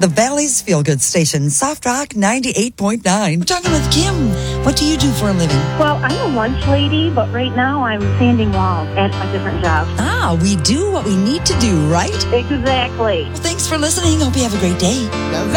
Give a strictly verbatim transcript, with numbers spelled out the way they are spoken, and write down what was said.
The Valley's Feel Good Station, Soft Rock ninety-eight point nine. We're talking with Kim. What do you do for a living? Well, I'm a lunch lady, but right now I'm sanding walls at a different job. Ah, we do what we need to do, right? Exactly. Well, thanks for listening. Hope you have a great day.